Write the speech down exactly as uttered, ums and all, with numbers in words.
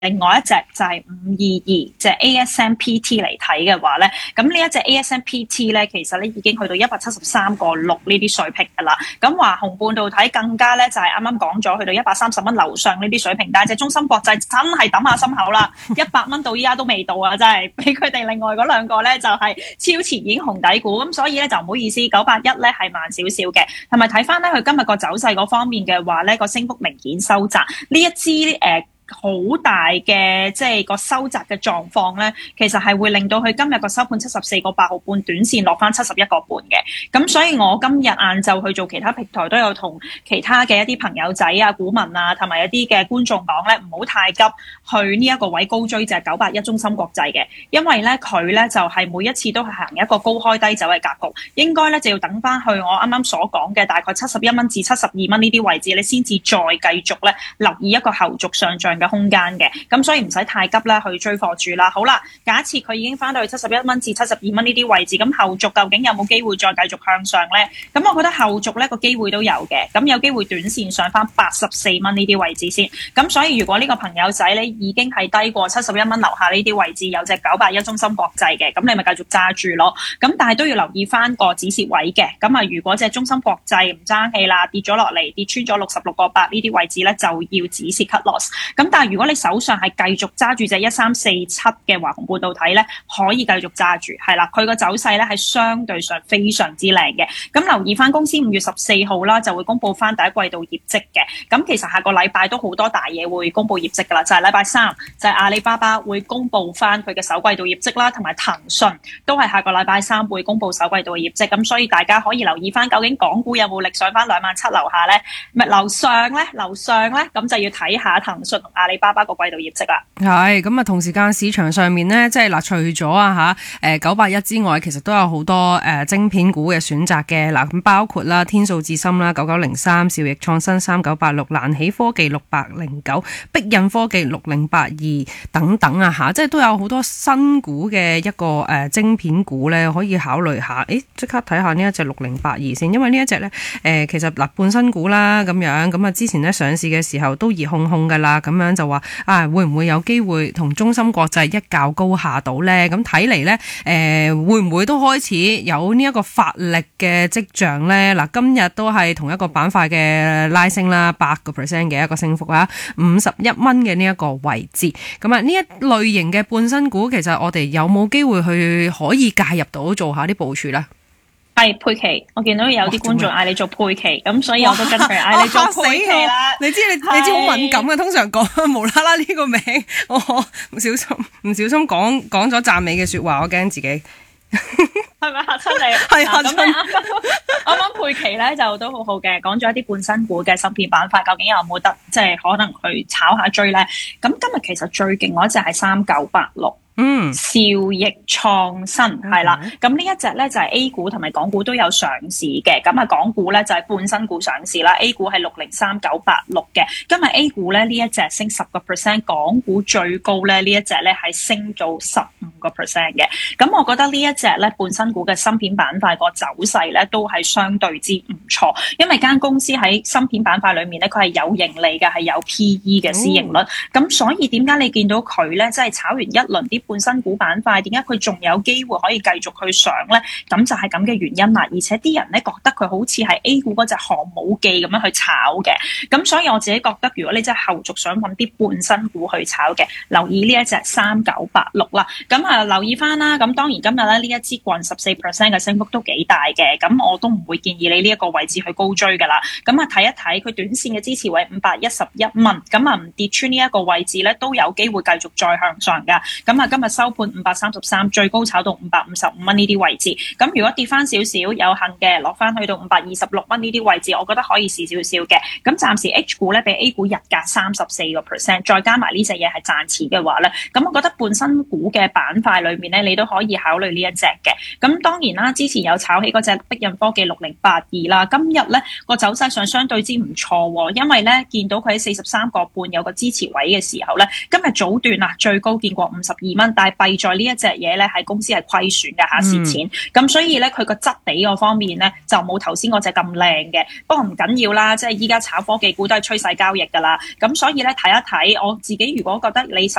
另外一隻就係五二二，即係 A S M P T 嚟睇嘅話咧，咁呢一隻 A S M P T 咧，其實咧已經去到一百七十三個六呢啲水平㗎啦。咁華虹半導體更加咧就係啱啱講咗，去到一百三十蚊樓上呢啲水平，但係隻中芯國際真係揼下心口啦，一百蚊到依家都未到啊！真係俾佢哋另外嗰兩個咧就係超前已經紅底股，咁所以咧就唔好意思，九八一咧係慢少少嘅，同埋睇翻咧佢今日個走勢嗰方面嘅話咧，個升幅明顯收窄，呢一支誒。呃好大嘅即係個收窄嘅狀況咧，其實係會令到佢今日個收盤七十四個八毫半，短線落翻七十一個半嘅。咁所以我今日晏晝去做其他平台都有同其他嘅一啲朋友仔啊、股民啊，同埋一啲嘅觀眾講咧，唔好太急去呢一個位高追隻九八一中芯國際嘅，因為咧佢咧就係、是、每一次都係行一個高開低走嘅格局，應該咧就要等翻去我啱啱所講嘅大概七十一蚊至七十二蚊呢啲位置，你先至再繼續咧留意一個後續上漲嘅空間嘅，咁所以唔使太急啦，去追貨住啦。好啦，假設佢已經翻到去七十一蚊至七十二蚊呢啲位置，咁後續究竟有冇機會再繼續向上呢？咁我覺得後續呢個機會都有嘅，咁有機會短線上翻八十四蚊呢啲位置先。咁所以如果呢個朋友仔呢已經係低過七十一蚊樓下呢啲位置，有隻九八一中芯國際嘅，咁你咪繼續揸住咯。咁但係都要留意翻個止蝕位嘅。咁啊，如果隻中芯國際唔爭氣啦，跌咗落嚟，跌穿咗六十六個八呢啲位置呢，就要止蝕 cut loss。咁但係如果你手上係繼續揸住隻一三四七嘅華虹半導體咧，可以繼續揸住，係啦，佢個走勢咧係相對上非常之靚嘅。咁留意翻公司五月十四號啦，就會公布翻第一季度業績嘅。咁其實下個禮拜都好多大嘢會公布業績噶啦，就係禮拜三就係阿里巴巴會公布翻佢嘅首季度業績啦，同埋騰訊都係下個禮拜三會公布首季度嘅業績。咁所以大家可以留意翻，究竟港股有冇力上翻兩萬七樓下咧？咪樓上咧，樓上咧，咁就要睇下騰訊同阿里巴巴個季度業績啦。 係咁啊，同時間市場上面呢，即係嗱，除咗啊嚇誒九八一之外，其實都有好多誒、呃、晶片股嘅選擇嘅嗱，咁包括啦天數智深啦九九零三、兆易創新三九八六、蘭喜科技六八零九、碧印科技六零八二等等啊嚇，即係都有好多新股嘅一個誒、呃、晶片股咧，可以考慮下。誒即刻睇下呢一隻六零八二先，因為呢一隻咧誒其實嗱半新股啦咁樣，咁啊之前咧上市嘅時候都熱烘烘㗎啦，咁樣就話啊會唔會有機會同中芯國際一較高下到咧？咁睇嚟咧誒會唔會都開始有呢一個發力嘅跡象咧？嗱，今日都係同一個板塊嘅拉升啦，八個 percent 嘅一個升幅啊，五十一蚊嘅呢一個位置。咁啊呢一類型嘅半新股，其實我哋有冇機會去可以介入到做下啲部署咧？ 係佩奇，我見到有啲觀眾嗌你做佩奇，咁所以我都跟佢嗌你做佩奇啦。 你知你你知好敏感嘅，通常講無啦啦呢個名，我唔小心唔小心講講咗讚美嘅說話，我驚自己係咪嚇親你？ 係嚇親。 啱啱啱啱佩奇咧就都好好嘅，講咗一啲半新股嘅芯片板塊，究竟有冇得即係可能去炒下追咧？咁今日其實最勁嗰隻係三九八六。嗯，兆易創新係啦，咁呢一隻咧就係 A 股同埋港股都有上市嘅，咁啊港股咧就係半新股上市啦 ，A 股係六零三九八六嘅，今日 A 股咧呢一隻升十個 percent， 港股最高咧呢一隻咧係升到十五個 percent 嘅，咁我覺得呢一隻咧半新股嘅芯片板塊個走勢咧都係相對之唔錯，因為間公司喺芯片板塊裏面咧佢係有盈利嘅，係有 P E 嘅市盈率，咁、嗯、所以點解你見到佢咧即係炒完一輪啲半新股板塊，點解佢仲有機會可以繼續去上呢？咁就係咁嘅原因啦。而且啲人咧覺得佢好似係 A 股嗰隻航母記咁樣去炒嘅，咁所以我自己覺得，如果你真係後續想揾啲半新股去炒嘅，留意呢一隻三九八六啦。咁啊，留意翻啦。咁當然今日咧呢一支棍十四 percent 嘅升幅都幾大嘅，咁我都唔會建議你呢一個位置去高追噶啦。咁啊睇一睇佢短線嘅支持位五百一十一蚊，咁啊唔跌穿呢一個位置咧，都有機會繼續再向上噶。咁啊今日收盤五百三十三，最高炒到五百五十五蚊呢啲位置。咁如果跌翻少少，有幸嘅落翻去到五百二十六蚊呢啲位置，我覺得可以試少少嘅。咁暫時 H 股咧比 A 股日隔三十四個 percent， 再加埋呢隻嘢係賺錢嘅話咧，咁我覺得半新股嘅板塊裏面咧，你都可以考慮呢一隻嘅。咁當然啦，之前有炒起嗰隻碧印科技六零八二啦，今日咧個走勢上相對之唔錯，因為咧見到佢喺四十三個半有個支持位嘅時候咧，今日早段啊最高見過五十二蚊，但係弊在呢一隻嘢咧係公司係虧損嘅，下蝕錢，咁、嗯、所以咧佢個質地嗰方面咧就冇頭先嗰隻咁靚嘅。不過唔緊要啦，即係依家炒科技股都係趨勢交易噶啦，咁所以咧睇一睇，我自己如果覺得你手